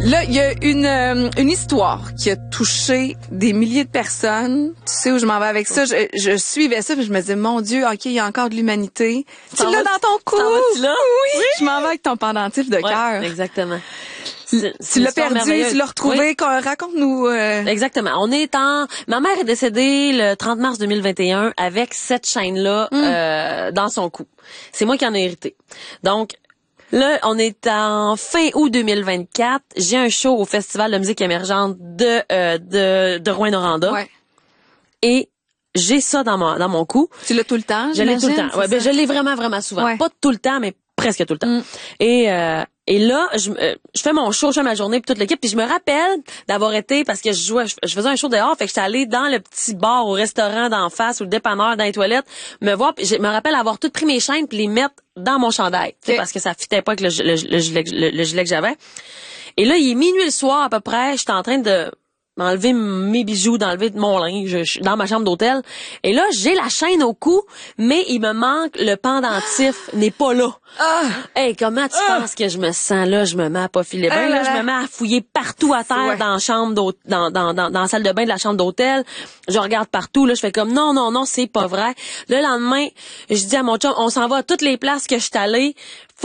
Là, il y a une histoire qui a touché des milliers de personnes. Tu sais où je m'en vais avec ça? Je suivais ça, puis je me disais, mon Dieu, OK, il y a encore de l'humanité. Tu l'as dans ton cou! Là? Oui, je m'en vais avec ton pendentif de cœur. Exactement. Tu l'as perdu, tu l'as retrouvé. Oui. Raconte-nous. Exactement. Ma mère est décédée le 30 mars 2021 avec cette chaîne-là dans son cou. C'est moi qui en ai hérité. Donc, là, on est en fin août 2024. J'ai un show au Festival de musique émergente de Rouyn-Noranda. Ouais. Et j'ai ça dans mon cou. Tu l'as tout le temps, Je l'ai tout le temps. j'imagine, Ouais, je l'ai vraiment, vraiment souvent. Ouais. Pas tout le temps, mais presque tout le temps. Et là, je fais mon show, je fais ma journée puis toute l'équipe, puis je me rappelle d'avoir été, parce que je faisais un show dehors, fait que j'étais allée dans le petit bar au restaurant d'en face ou le dépanneur dans les toilettes, me voir, puis je me rappelle avoir tout pris mes chaînes puis les mettre dans mon chandail, tu sais, parce que ça fitait pas avec le gilet que j'avais. Et là, il est minuit le soir à peu près, j'étais en train de m'enlever mes bijoux, d'enlever mon linge, je suis dans ma chambre d'hôtel. Et là, j'ai la chaîne au cou, mais il me manque le pendentif, n'est pas là. Hey, comment tu penses que je me sens là? Je me mets à pas filer bien, là, je me mets à fouiller partout à terre dans la chambre dans la salle de bain de la chambre d'hôtel. Je regarde partout, là, je fais comme non, c'est pas vrai. Le lendemain, je dis à mon chum, on s'en va à toutes les places que je suis allée.